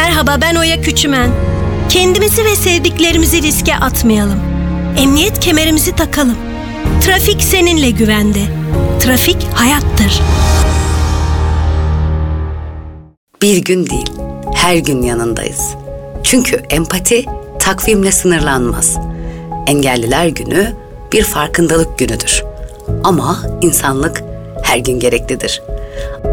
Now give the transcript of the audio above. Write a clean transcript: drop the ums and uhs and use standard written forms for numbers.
Merhaba, ben Oya Küçümen. Kendimizi ve sevdiklerimizi riske atmayalım. Emniyet kemerimizi takalım. Trafik seninle güvende. Trafik hayattır. Bir gün değil, her gün yanındayız. Çünkü empati takvimle sınırlanmaz. Engelliler Günü bir farkındalık günüdür. Ama insanlık her gün gereklidir.